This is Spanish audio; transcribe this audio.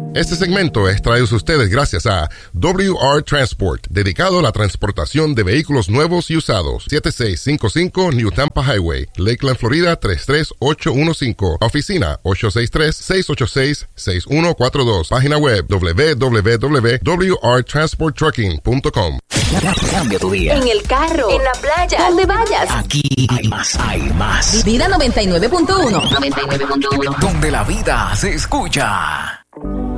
Este segmento es traído a ustedes gracias a WR Transport, dedicado a la transportación de vehículos nuevos y usados. 7655 New Tampa Highway, Lakeland, Florida 33815. Oficina 863-686-6142. Página web www.wrtransporttrucking.com. Cambia tu día. En el carro, en la playa, donde vayas. Aquí hay más, hay más. Vida 99.1. 99.1. Donde la vida se escucha.